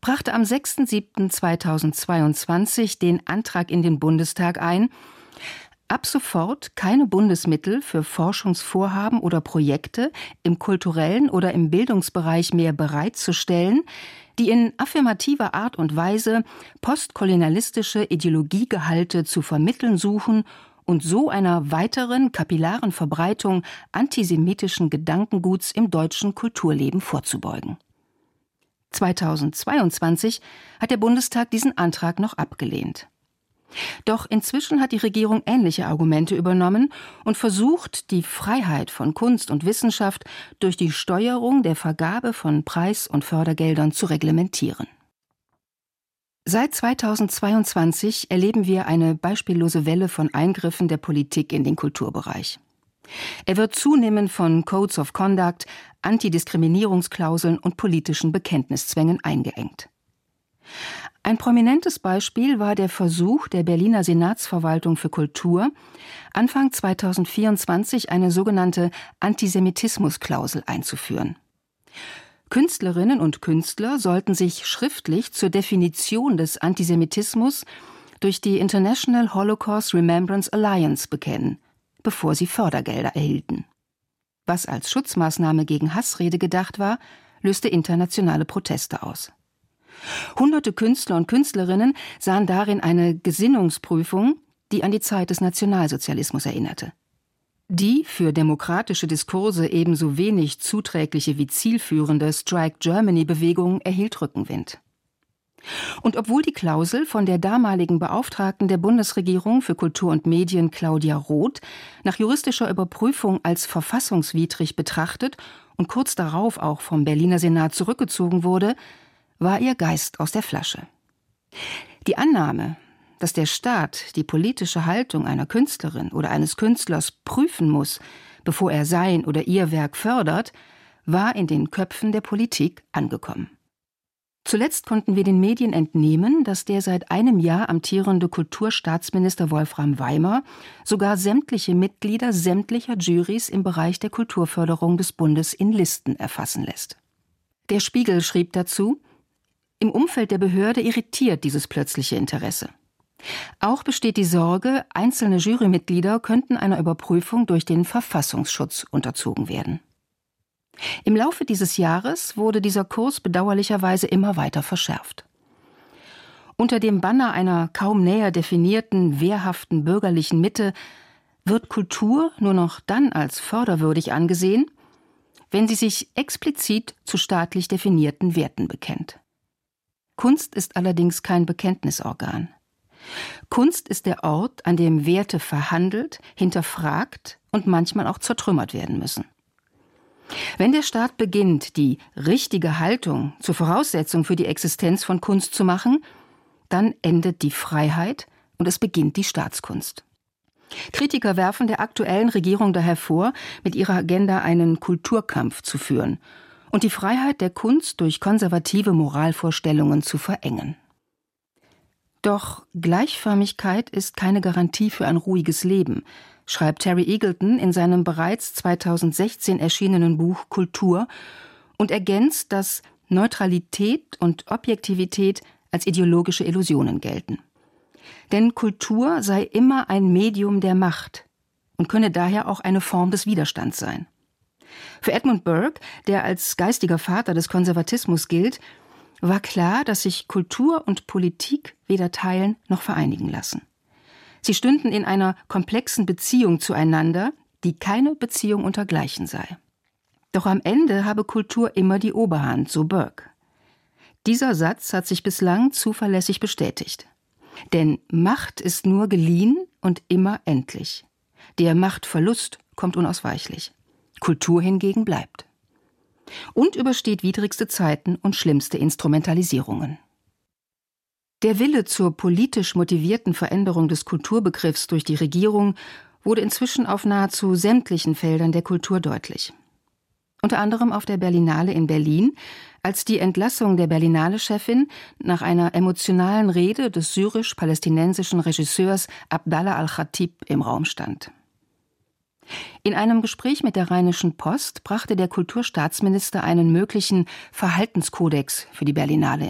brachte am 6.7.2022 den Antrag in den Bundestag ein, ab sofort keine Bundesmittel für Forschungsvorhaben oder Projekte im kulturellen oder im Bildungsbereich mehr bereitzustellen, die in affirmativer Art und Weise postkolonialistische Ideologiegehalte zu vermitteln suchen und so einer weiteren kapillaren Verbreitung antisemitischen Gedankenguts im deutschen Kulturleben vorzubeugen. 2022 hat der Bundestag diesen Antrag noch abgelehnt. Doch inzwischen hat die Regierung ähnliche Argumente übernommen und versucht, die Freiheit von Kunst und Wissenschaft durch die Steuerung der Vergabe von Preis- und Fördergeldern zu reglementieren. Seit 2022 erleben wir eine beispiellose Welle von Eingriffen der Politik in den Kulturbereich. Er wird zunehmend von Codes of Conduct, Antidiskriminierungsklauseln und politischen Bekenntniszwängen eingeengt. Ein prominentes Beispiel war der Versuch der Berliner Senatsverwaltung für Kultur, Anfang 2024 eine sogenannte Antisemitismusklausel einzuführen. Künstlerinnen und Künstler sollten sich schriftlich zur Definition des Antisemitismus durch die International Holocaust Remembrance Alliance bekennen, bevor sie Fördergelder erhielten. Was als Schutzmaßnahme gegen Hassrede gedacht war, löste internationale Proteste aus. Hunderte Künstler und Künstlerinnen sahen darin eine Gesinnungsprüfung, die an die Zeit des Nationalsozialismus erinnerte. Die für demokratische Diskurse ebenso wenig zuträgliche wie zielführende Strike Germany-Bewegung erhielt Rückenwind. Und obwohl die Klausel von der damaligen Beauftragten der Bundesregierung für Kultur und Medien Claudia Roth nach juristischer Überprüfung als verfassungswidrig betrachtet und kurz darauf auch vom Berliner Senat zurückgezogen wurde, war ihr Geist aus der Flasche. Die Annahme, dass der Staat die politische Haltung einer Künstlerin oder eines Künstlers prüfen muss, bevor er sein oder ihr Werk fördert, war in den Köpfen der Politik angekommen. Zuletzt konnten wir den Medien entnehmen, dass der seit einem Jahr amtierende Kulturstaatsminister Wolfram Weimer sogar sämtliche Mitglieder sämtlicher Jurys im Bereich der Kulturförderung des Bundes in Listen erfassen lässt. Der Spiegel schrieb dazu: Im Umfeld der Behörde irritiert dieses plötzliche Interesse. Auch besteht die Sorge, einzelne Jurymitglieder könnten einer Überprüfung durch den Verfassungsschutz unterzogen werden. Im Laufe dieses Jahres wurde dieser Kurs bedauerlicherweise immer weiter verschärft. Unter dem Banner einer kaum näher definierten, wehrhaften bürgerlichen Mitte wird Kultur nur noch dann als förderwürdig angesehen, wenn sie sich explizit zu staatlich definierten Werten bekennt. Kunst ist allerdings kein Bekenntnisorgan. Kunst ist der Ort, an dem Werte verhandelt, hinterfragt und manchmal auch zertrümmert werden müssen. Wenn der Staat beginnt, die richtige Haltung zur Voraussetzung für die Existenz von Kunst zu machen, dann endet die Freiheit und es beginnt die Staatskunst. Kritiker werfen der aktuellen Regierung daher vor, mit ihrer Agenda einen Kulturkampf zu führen und die Freiheit der Kunst durch konservative Moralvorstellungen zu verengen. Doch Gleichförmigkeit ist keine Garantie für ein ruhiges Leben, schreibt Terry Eagleton in seinem bereits 2016 erschienenen Buch Kultur und ergänzt, dass Neutralität und Objektivität als ideologische Illusionen gelten. Denn Kultur sei immer ein Medium der Macht und könne daher auch eine Form des Widerstands sein. Für Edmund Burke, der als geistiger Vater des Konservatismus gilt, war klar, dass sich Kultur und Politik weder teilen noch vereinigen lassen. Sie stünden in einer komplexen Beziehung zueinander, die keine Beziehung untergleichen sei. Doch am Ende habe Kultur immer die Oberhand, so Burke. Dieser Satz hat sich bislang zuverlässig bestätigt. Denn Macht ist nur geliehen und immer endlich. Der Machtverlust kommt unausweichlich. Kultur hingegen bleibt. Und übersteht widrigste Zeiten und schlimmste Instrumentalisierungen. Der Wille zur politisch motivierten Veränderung des Kulturbegriffs durch die Regierung wurde inzwischen auf nahezu sämtlichen Feldern der Kultur deutlich. Unter anderem auf der Berlinale in Berlin, als die Entlassung der Berlinale-Chefin nach einer emotionalen Rede des syrisch-palästinensischen Regisseurs Abdallah al-Khatib im Raum stand. In einem Gespräch mit der Rheinischen Post brachte der Kulturstaatsminister einen möglichen Verhaltenskodex für die Berlinale